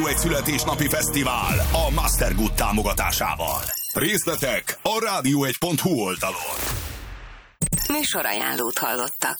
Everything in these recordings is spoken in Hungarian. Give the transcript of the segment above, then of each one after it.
Egy születésnapi fesztivál a Master Good támogatásával. Részletek a radio1.hu oldalon. Műsorajánlót hallottak.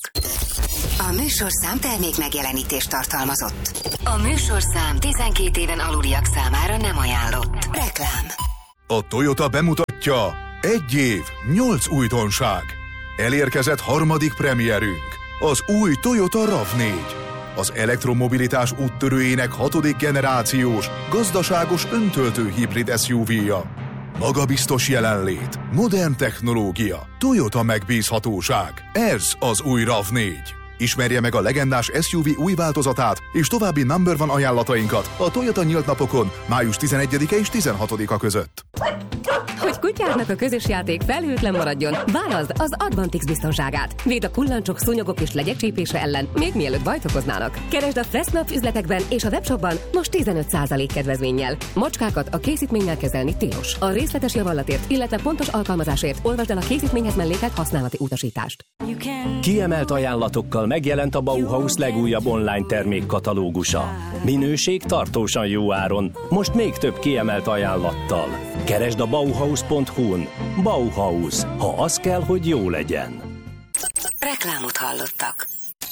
A műsorszám termék megjelenítést tartalmazott. A műsorszám 12 éven aluliak számára nem ajánlott. Reklám. A Toyota bemutatja 1 év, 8 újdonság. Elérkezett harmadik premierünk, az új Toyota RAV4. Az elektromobilitás úttörőjének 6. generációs, gazdaságos öntöltő hibrid SUV-ja. Magabiztos jelenlét, modern technológia, Toyota megbízhatóság. Ez az új RAV4. Ismerje meg a legendás SUV új változatát és további number one ajánlatainkat a Toyota nyílt napokon május 11-e és 16-a között. Hogy kutyádnak a közös játék felhőtlen maradjon, válaszd az Advantix biztonságát. Véd a kullancsok, szúnyogok és legyek csípése ellen, még mielőtt bajt okoznának. Keresd a Fressnapf üzletekben és a webshopban most 15% kedvezménnyel. Macskákat a készítménnyel kezelni tilos. A részletes javallatért, illetve pontos alkalmazásért olvasd el a készítményhez mellékelt használati utasítást. Kiemelt ajánlatokkal megjelent a Bauhaus legújabb online termékkatalógusa. Minőség tartósan jó áron, most még több kiemelt ajánlattal. Keresd a Bauhaus.hu-n. Bauhaus. Ha az kell, hogy jó legyen. Reklámot hallottak.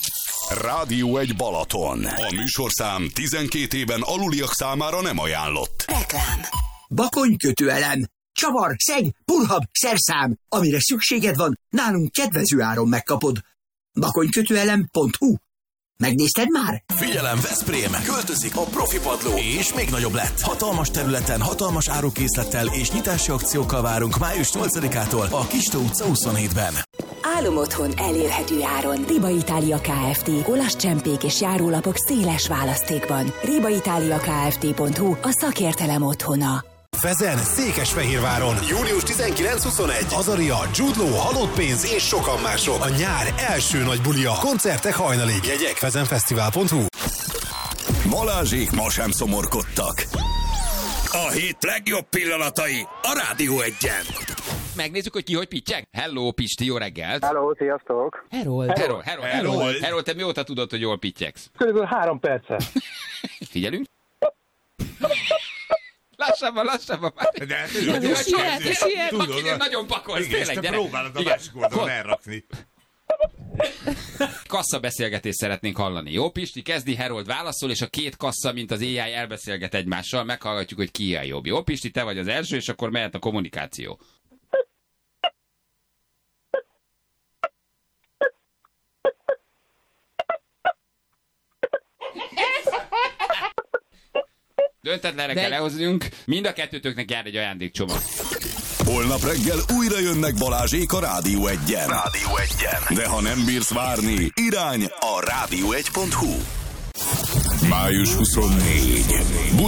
Rádió 1 Balaton. A műsorszám 12 éven aluliak számára nem ajánlott. Reklám. Bakonykötőelem, csavar, szeg, purhab, szerszám. Amire szükséged van, nálunk kedvező áron megkapod. Bakonykötőelem.hu. Megnézted már? Figyelem, Veszprém! Költözik a profi padló, és még nagyobb lett. Hatalmas területen, hatalmas árukészlettel és nyitási akciókkal várunk május 8-ától a Kistó utca 27-ben. Álomotthon elérhető áron. Riba Itália Kft. Olasz csempék és járólapok széles választékban. ribaitaliakft.hu a szakértelem otthona. Fezen, Székesfehérváron. Június 19-21. Azaria, Jude Law, Halott pénz és sokan mások. A nyár első nagy bulia. Koncertek hajnalig. Jegyek fezenfesztivál.hu. Balázsék ma sem szomorkodtak. A hét legjobb pillanatai a Rádió 1-en. Megnézzük, hogy ki hogy pittyeg. Hello, Pisti, jó reggelt. Hello, sziasztok. Herold, te mióta tudod, hogy jól pittyegsz? Körülbelül 3 perce. Figyelünk. Lassabban. De siet. Makinél nagyon pakolsz, tényleg, gyere. Próbálod a másik oldalon elrakni. Kasszabeszélgetést szeretnénk hallani. Jó, Pisti, kezdi, Herold válaszol, és a két kassa, mint az AI elbeszélget egymással, meghallgatjuk, hogy ki a jobb. Jó, Pisti, te vagy az első, és akkor mehet a kommunikáció. Döntetlenre kell lehoznunk, mind a kettőtöknek jár egy ajándékcsomag. Holnap reggel újra jönnek Balázsék a Rádió 1-en. De ha nem bírsz várni, irány a rádió1.hu. Május 24.